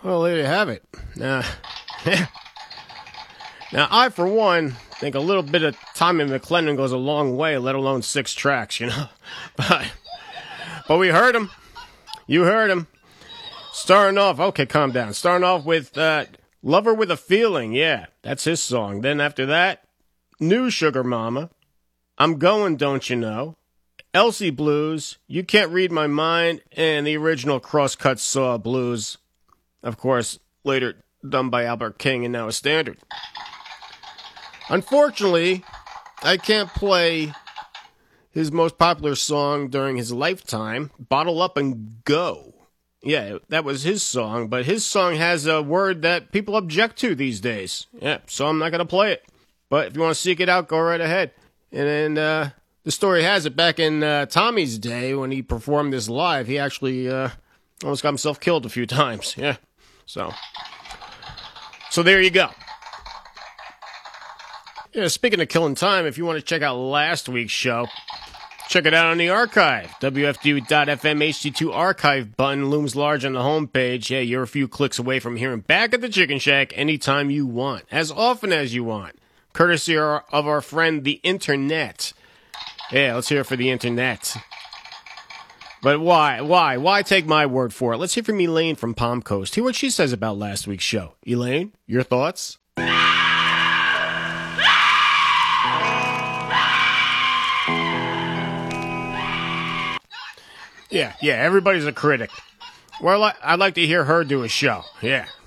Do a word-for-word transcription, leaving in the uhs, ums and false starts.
Well, there you have it. Uh, now, I, for one, think a little bit of Tommy McLennan goes a long way, let alone six tracks, you know. But, but we heard him. You heard him. Starting off, okay, calm down. Starting off with uh, Lover with a Feeling. Yeah, that's his song. Then after that, New Sugar Mama. I'm Going, Don't You Know. Elsie Blues. You Can't Read My Mind. And the original Crosscut Saw Blues. Of course, later done by Albert King and now a standard. Unfortunately, I can't play his most popular song during his lifetime, Bottle Up and Go. Yeah, that was his song, but his song has a word that people object to these days. Yeah, so I'm not going to play it. But if you want to seek it out, go right ahead. And then uh, the story has it, back in uh, Tommy's day when he performed this live, he actually uh, almost got himself killed a few times. Yeah, so. So there you go. Yeah, speaking of killing time, if you want to check out last week's show, check it out on the archive. W F D U dot F M H D two archive button looms large on the homepage. Yeah, you're a few clicks away from hearing Back at the Chicken Shack anytime you want, as often as you want, courtesy of our friend the Internet. Yeah, let's hear it for the Internet. But why? Why? Why take my word for it? Let's hear from Elaine from Palm Coast. Hear what she says about last week's show. Elaine, your thoughts? Yeah, yeah, everybody's a critic. Well, I'd like to hear her do a show. Yeah,